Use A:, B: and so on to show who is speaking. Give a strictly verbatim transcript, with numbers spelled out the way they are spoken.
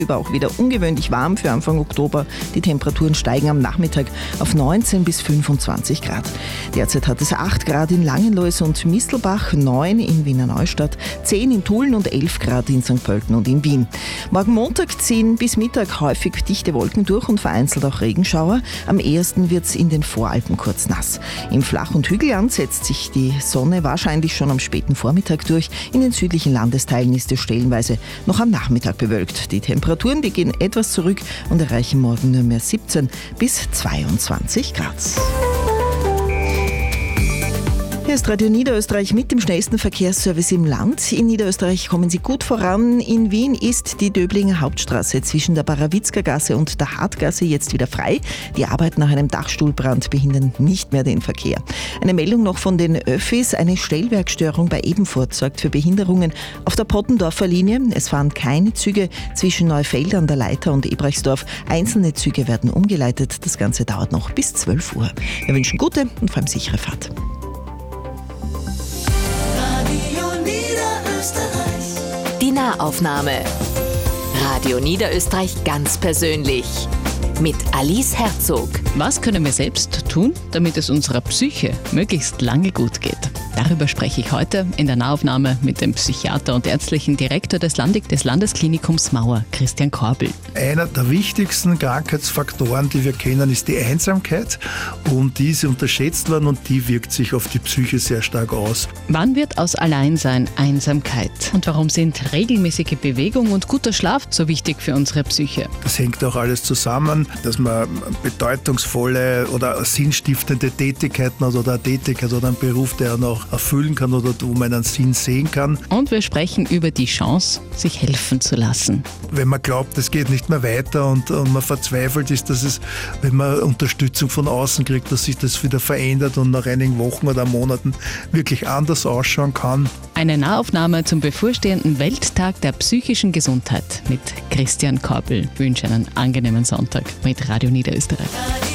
A: Über auch wieder ungewöhnlich warm für Anfang Oktober. Die Temperaturen steigen am Nachmittag auf neunzehn bis fünfundzwanzig Grad. Derzeit hat es acht Grad in Langenlois und Mistelbach, neun in Wiener Neustadt, zehn in Tulln und elf Grad in Sankt Pölten und in Wien. Morgen Montag ziehen bis Mittag häufig dichte Wolken durch und vereinzelt auch Regenschauer. Am ehesten wird es in den Voralpen kurz nass. Im Flach- und Hügelland setzt sich die Sonne wahrscheinlich schon am späten Vormittag durch. In den südlichen Landesteilen ist es stellenweise noch am Nachmittag bewölkt. Die Temperaturen Temperaturen, die gehen etwas zurück und erreichen morgen nur mehr siebzehn bis zweiundzwanzig Grad. Hier ist Radio Niederösterreich mit dem schnellsten Verkehrsservice im Land. In Niederösterreich kommen Sie gut voran. In Wien ist die Döblinger Hauptstraße zwischen der Barawitzka-Gasse und der Hartgasse jetzt wieder frei. Die Arbeiten nach einem Dachstuhlbrand behindern nicht mehr den Verkehr. Eine Meldung noch von den Öffis. Eine Stellwerkstörung bei Ebenfurt sorgt für Behinderungen auf der Pottendorfer Linie. Es fahren keine Züge zwischen Neufeld an der Leiter und Ebrachsdorf. Einzelne Züge werden umgeleitet. Das Ganze dauert noch bis zwölf Uhr. Wir wünschen gute und vor allem sichere Fahrt.
B: Die Nahaufnahme. Radio Niederösterreich ganz persönlich. Mit Alice Herzog.
C: Was können wir selbst tun, damit es unserer Psyche möglichst lange gut geht? Darüber spreche ich heute in der Nahaufnahme mit dem Psychiater und ärztlichen Direktor des, Landes- des Landesklinikums Mauer, Christian Korbel.
D: Einer der wichtigsten Krankheitsfaktoren, die wir kennen, ist die Einsamkeit. Und die ist unterschätzt worden und die wirkt sich auf die Psyche sehr stark aus.
C: Wann wird aus Alleinsein Einsamkeit? Und warum sind regelmäßige Bewegung und guter Schlaf so wichtig für unsere Psyche?
D: Das hängt auch alles zusammen, dass man bedeutungsvolle oder sinnstiftende Tätigkeiten hat oder eine Tätigkeit oder einen Beruf, der noch erfüllen kann oder wo man einen Sinn sehen kann.
C: Und wir sprechen über die Chance, sich helfen zu lassen.
D: Wenn man glaubt, es geht nicht mehr weiter und, und man verzweifelt ist, dass es, wenn man Unterstützung von außen kriegt, dass sich das wieder verändert und nach einigen Wochen oder Monaten wirklich anders ausschauen kann.
C: Eine Nahaufnahme zum bevorstehenden Welttag der psychischen Gesundheit mit Christian Korbel. Ich wünsche einen angenehmen Sonntag mit Radio Niederösterreich.